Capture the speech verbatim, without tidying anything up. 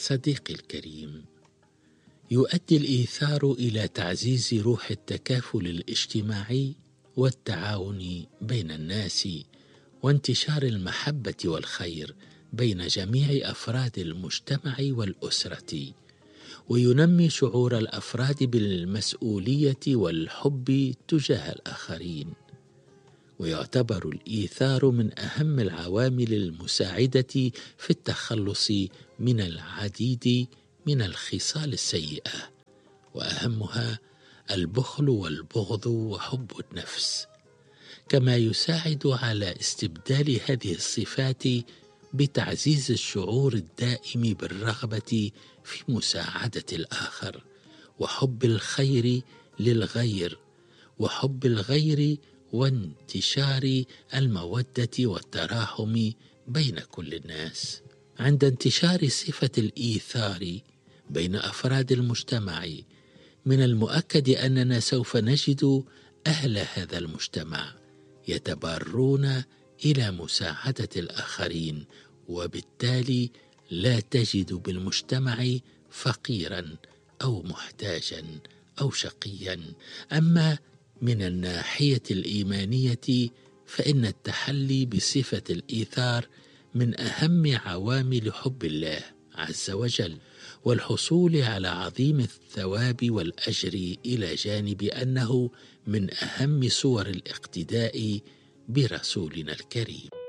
صديقي الكريم، يؤدي الإيثار إلى تعزيز روح التكافل الاجتماعي والتعاون بين الناس، وانتشار المحبة والخير بين جميع أفراد المجتمع والأسرة، وينمي شعور الأفراد بالمسؤولية والحب تجاه الآخرين. ويعتبر الإيثار من أهم العوامل المساعدة في التخلص من العديد من الخصال السيئة، وأهمها البخل والبغض وحب النفس، كما يساعد على استبدال هذه الصفات بتعزيز الشعور الدائم بالرغبة في مساعدة الآخر، وحب الخير للغير، وحب الغير وانتشار المودة والتراحم بين كل الناس. عند انتشار صفة الإيثار بين أفراد المجتمع، من المؤكد أننا سوف نجد أهل هذا المجتمع يتبرون إلى مساعدة الآخرين، وبالتالي لا تجد بالمجتمع فقيرا أو محتاجا أو شقيا. أما من الناحية الإيمانية، فإن التحلي بصفة الإيثار من أهم عوامل حب الله عز وجل، والحصول على عظيم الثواب والأجر، إلى جانب أنه من أهم صور الاقتداء برسولنا الكريم.